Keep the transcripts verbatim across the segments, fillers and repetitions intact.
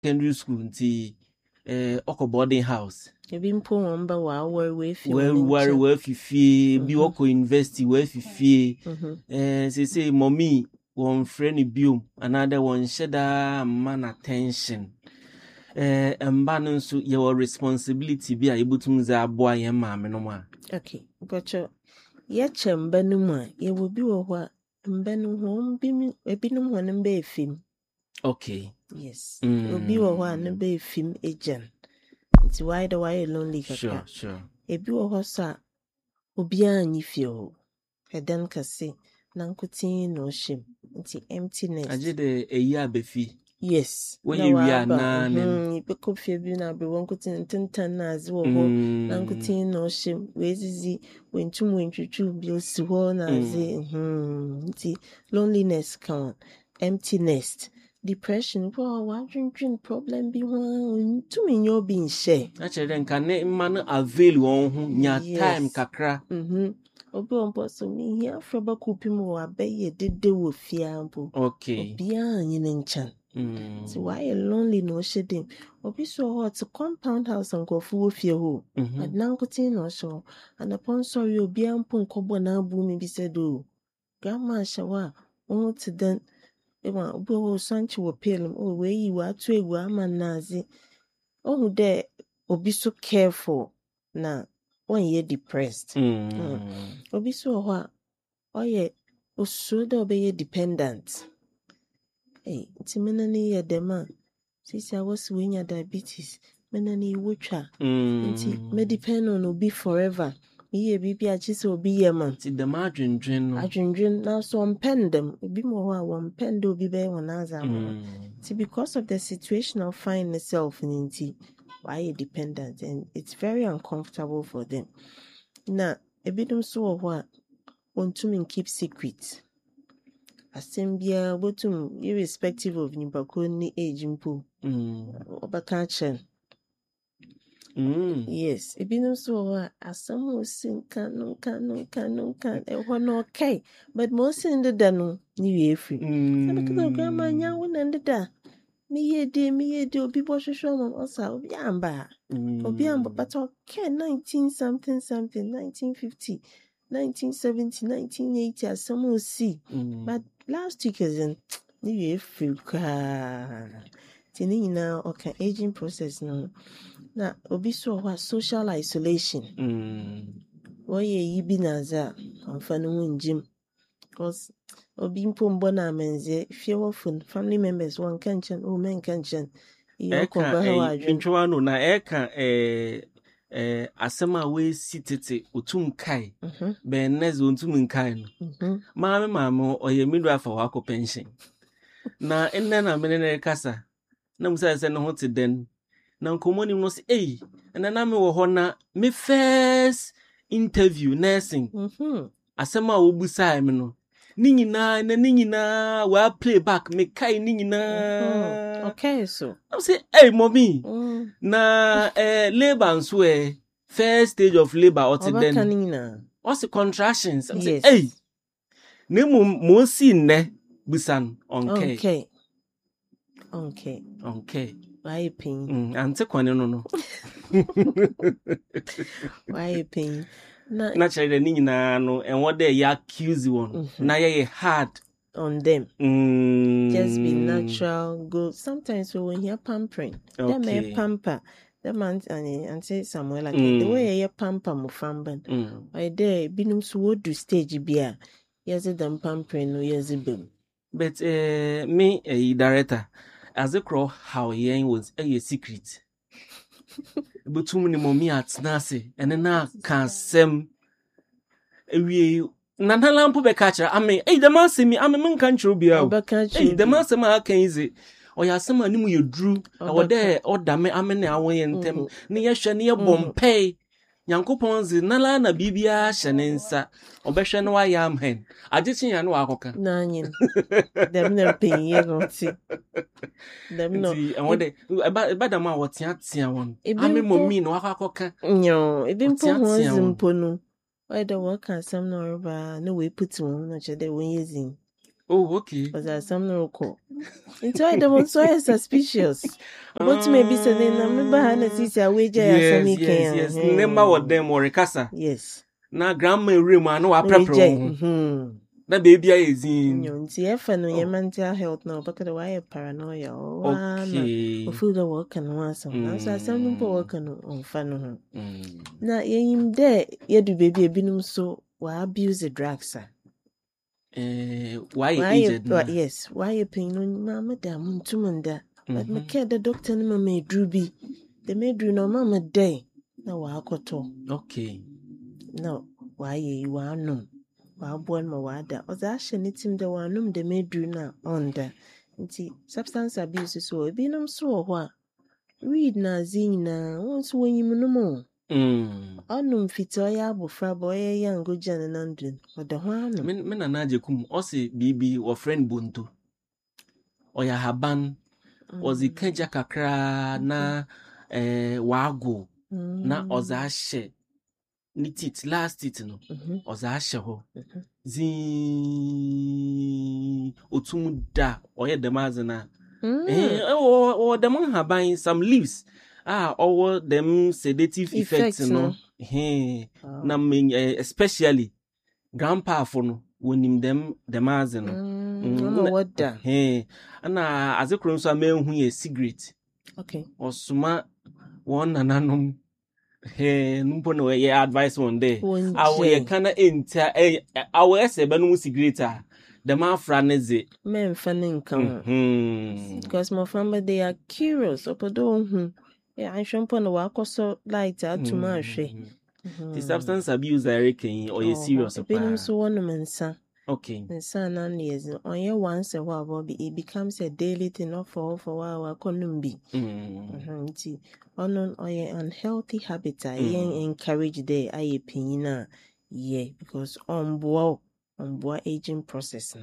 secondary school nti eh oko boarding house ebi mpo won ba wa war we fi where where where fifie bi oko university where fifie eh say say mommy one friend biom another one sheda man attention eh mba no nso your responsibility bi a ebutum za aboa ye maame no ma. Okay, but ye chemba no mu a ye wo bi wo ho a mba no ho bi ebi no ho no mba efim. Okay. Yes. Mm. Obi wo ho a no ba efim ejan. It's why the why lonely kaka. Sure, sure. Ebi wo ho sa obi anyi fie ho. Eden kase na nkotin no shim. Nti emptiness. Aje de eyi abefi. Yes. When you are na ne be kofie bi na be won nkotin tintan na aze wo ho. Na nkotin no shim. We zizi wentum wentwitwu bi osi ho na aze. Mhm. Nti loneliness kan. Emptiness. Depression, wow, why problem be one to me your being share. Actually, then can man avail one nya time kakra. Mhm. Obi on post me here for ba kupi mo abeye dede wo fiampo. Okay. Obi an yin nchan. Mm. So why a lonely no shedding. Obi so hot to compound house and go fu fie ho. But now kotin no so and upon sorry obi ampo nkobo na abu me bi said do. Grandma shawa on to then Ewa obo sanchi wo pelum o we yi wa to egu ama nazi ohu de obi so careful na when you depressed mm. mm. Obi so ho a oye oso de obe dependent eh nti menani ye dem a sisi a was we nya diabetes menani wotwa mm. nti me depend on obi forever. Iye bibi a chise obi ye man. Ti dem adwendwen no. Adwendwen na so mpend them. Obi mo ho a won pend obi be won azam. Ti because of the situation of finding itself in inti, why dependent, and it's very uncomfortable for them. Na ebidum so ho a wontum keep secret. Asembia botum irrespective of nipako ni age mpo. Mm. Obaka chen. Mm. Yes, ebinum so uh, asamu sin kanu kanu kanu kan e ho no okay, but most in the danu ni we free. Mm. Because grandma nya won and da. Me ye de me ye de obi bo hwehwe mo osa obi amba. Obi amba but okay nineteen something something nineteen fifty, nineteen seventy, nineteen eighty asamu si. But last week is in ni we free ka. Tini na okay aging process no. Na obi so wa social isolation. Mm. Wo ye yi bi na za amfa no njim. Cause obi mpo mbo na menze fie wo fun family members wan kanchen o men kanchen. Iyo ko ba ha wadwe. Ntwa no na eka eh eh asema we sitete otum kai. Mhm. Ben nez otum kai no. Mhm. Maame maame oye midwife wa ko pension. Na enne na menene kasa. Na musa se no ho te den. Na nkomoni no say eh na na me wo ho na me first interview nursing mhm asema wo busa me no ni nyina na ni nyina wa play back me kai ni nyina okay so I say hey mommy mm. na eh labor nso eh first stage of labor or to then what's the contractions I say hey ne mo mo si nne busan okay okay okay okay why pain? Mm, ante kwane no no. Why pain? Na na chere ni nyina no enwo de ya accuse one. Mm-hmm. Na ye hard on them. Mm. Just be natural. Go sometimes when you're pampering, okay. Them may pamper. The man and and say somewhere like mm. the way you pamper mo famban. Mm. I there binum so wo do stage bia. Yes them pampering no yes bem. But uh, me a uh, director as a crow how yen was a secret. But too many mommy at nasi and then I can sem we nana lampo be catcher. I mean, hey, the man see me, I'm a man country be out. Hey, the man say my can easy. Or ya some animal you drew, or there, or damn it, I'm in our way and them near Shania Bompay. Yankopons nala na bibia shanensa obehwe no ayam hen agichi ya no akoka nanyin dem na penye gonti dem no e wode eba da ma wotia tia won ame mommi no akoka nyo ebi mpo ho zimpo no why the work can some no ba no we put won no che de won yezin Oh, okay. Because there's some no call. It's why the one so suspicious. But maybe saying, I remember Hannah Sisi, I wager Yes, yes, yes, yes. Remember what them or casa. Yes. Na grandma room, I know I prepare. Hmm. Na baby is in. You see, if I know your mental health now, because the why paranoia or okay. or feel the work and want some. Now, so some people work on fun. Now, you there, you do baby a binum so why abuse the drugs, sir. Eh, why, why aged? You, yes, why you paying on mamma damn to manda. But me care the doctor and mamma druby. The maid drew no mamma day. No, I got to. Okay. No, why you are no. Why born my wada. Or that she needs him the one room the maid drew now on the. Nti substance abuse is so. Be no so what. Read na zina. Once when you no more. Mm. Onum fitoya bufra boy young good jan and undrin. Or the one. Men men anaje kum ose bibi or friend bunto. Oya haban ozi kenja kakra na eh wago na oza she ni tit last tit no oza she ho zi otum da oye demaze na eh o dem haban some leaves ah or them sedative effects no eh na especially grandpa for no wonim dem demaze no no what da eh ana azekro nso amehu ye cigarette okay osuma won nananom eh numpo no ye advice one day awo ye kana enta eh awo ese be no cigarette a dem afra neze men fanin kan because my family they are curious opodo hu yeah I shompo no wa koso light atuma ahwe the substance abuse I reckon or you serious about it so one mensa okay mensa na years on year once a while it becomes a daily thing not for for while konumbi mhm nti onon oye unhealthy habit I encourage there aye pinina yeah because on boa on boa aging process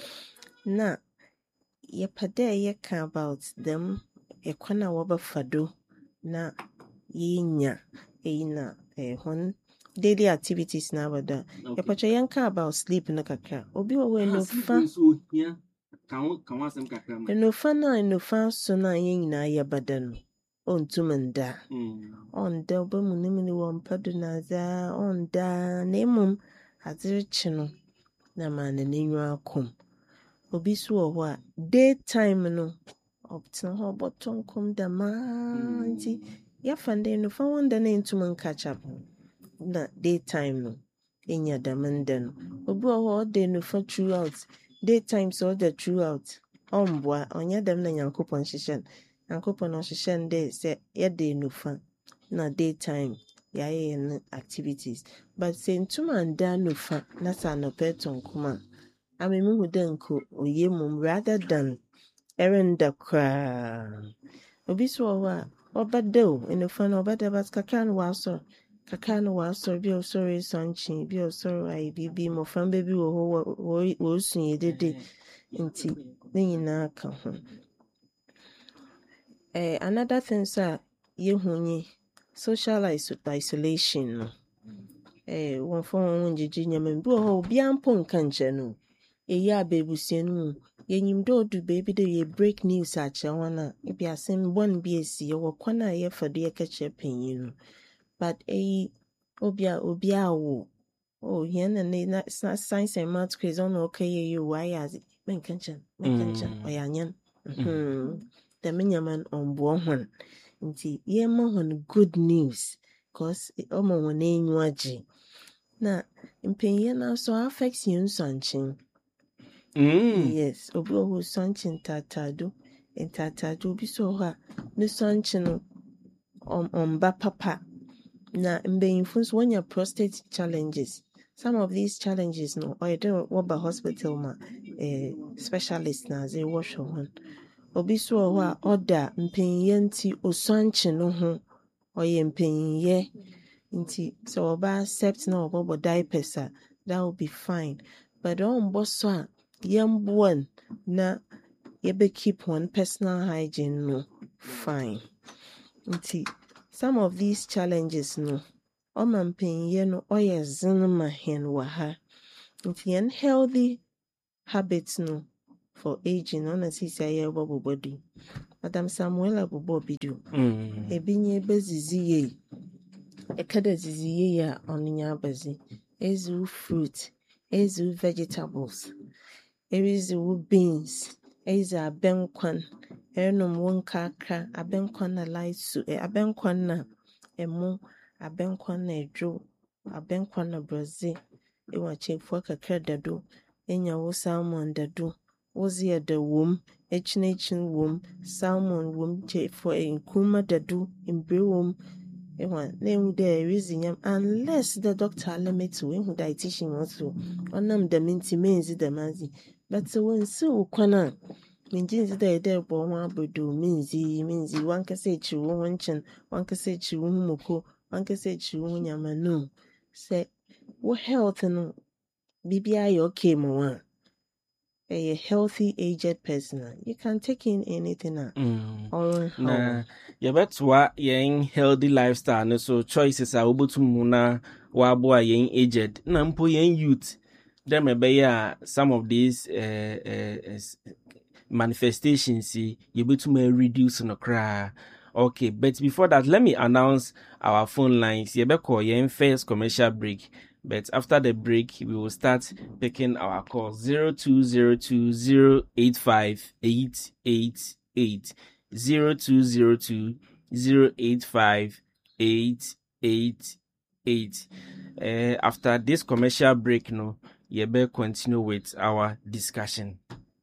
na ye pade ye ka about them e kwana wo bafado na yinya eina eh hon daily activities na wada ye pacha yanka about sleep na kakra obi wo we no fa kan kan wasem kakra ma no fa na no fa so na yen nyina ye badano ontumanda on da ba mu nimini wo mpado na za on da nemum azirchi no na ma na nenwa akom obi so wo a daytime no option ho bottom kom da ma nti ya fande no fa wanda na intuman catch up na daytime no enya da manda no obi wo day no fa throughout daytime so the throughout omboa onya dem na yankopon hihyen yankopon no hihyen dey say ya day no fa na daytime ya ye activities but say intuman da no fa na sa no peton kuma amemu hudenko oyemum rather than erenda kra obi so wa obado in the fun obada bas kakan waso kakan waso bi o sorry sanchi bi o sorry bibi mo fan baby wo wo wo sun yedede nti nyina ka ho eh another thing sir ye hunyi social isolation no eh won fo won jiji nyama bi o obi ampo nka nche no eyi abebusie no yenyim do do baby de ye break news a che wana ibi asem bon bi esi ye wokwana ye fado ye kache panyin no but eyi obia obia wo oh here na na science and math quiz on okay you why as men kanchen men kanchen oyanyen mhm the menyaman on bo hon nti ye ma hon good news cause omo won enyu age na mpenye na so affects you sanchin. Mm. Yes, obi owo sanchin tatado entatado bi so ha no sanchin on on ba papa na mbeyinfo so when your prostate challenges some of these challenges no or you don't work by hospital ma eh specialist na they wash on obi so ha order mpenye nti osanchin no ho oye mpenye nti so oba accept na obo diapers that will be fine but on bossa yam one na you be keep one personal hygiene no fine nti some of these challenges no o man penye no o ye zinma hen wa ha nti unhealthy habits no for aging on a sisi aye bobo body. Madam Samuela bobo bidu. Mm. Ebinye beziziye. Ekada ziziye ya oninya bazi. Ezu fruit. Ezu vegetables. Ezu beans. Ezu abenkwan. Enum wonkaka. Abenkwan na laisu. Abenkwan na emu. Abenkwan na ejo. Abenkwan na Brazil. Ewa chefwa kakra dado. Enya wo salmon dado. Wozi da wom. Echine chin wom. Salmon wom. Chefwa enkuma dado. Imbre wom. Ewa name there reason yam unless the doctor limit to him dietitian also. Onam the minty means the manzi. But so when so kwana. Minjins there there bo one bodo minzi minzi one can say chi one chin. One can say chi moko. One can say chi yamano. Say what health no B B I okay mo a healthy aged person. You can take in anything now. Mm. Or Na ya betwa yen healthy lifestyle no so choices are able to muna wa boy yen aged na mpo yen youth them be some of these uh, uh, manifestations you able to reduce no cry. Okay, but before that, let me announce our phone lines. You better call yen first commercial break. But after the break, we will start picking our calls. zero two zero two zero eight five eight eight eight. zero two zero two zero eight five eight eight eight. Uh, after this commercial break, no, you better continue with our discussion.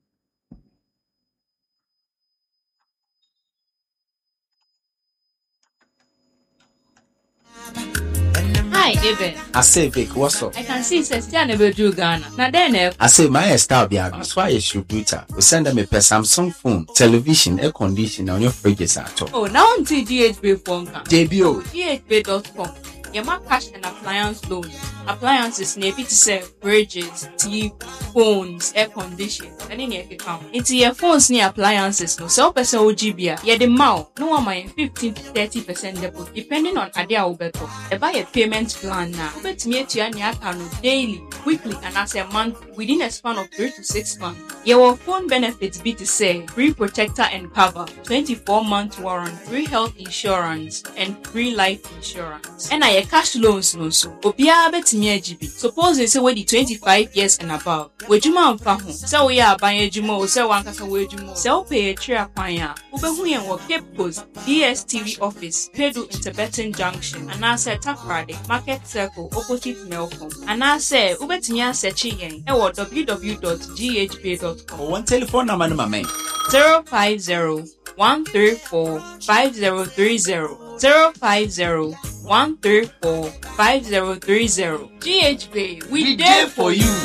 Hi, Eben. I say, Vic, what's up? I can see Sestia never do Ghana. Now then, I say, my style be that's why you should computer. We send them a Samsung phone, television, air conditioner on your fridges at all. Oh, now on to D H B phone. J B O. D H B dot com. Yama cash and appliance loan. Appliances near to say fridges, T V, phones, air conditioning. And in your account. It's your phones near appliances. No sell person O G B. Yeah, the mouth. No one my fifteen to thirty percent deposit depending on Adia Ubeto. I buy a payment plan now. Bet me to your account daily, weekly, and as a month within a span of three to six months. Your phone benefits be to say free protector and cover, twenty-four month warranty, free health insurance, and free life insurance. And I cash loans no so. Obia bet me a G B. Suppose they say we the twenty-five years and above. We juma amfa ho. Say we are buying juma or say one kasa we juma. Say we pay a tria kwanya. Ubehu yen wo Cape Coast, D S T V office, Pedu Interbetten Junction, and I say Takrade, Market Circle, opposite Melcom. And I say ubetimi asechi yen. E wo w w w dot g h b dot com. One telephone number, my man. zero five zero one three four five zero three zero. zero five zero one three four five zero three zero. G H B, we, we there for you.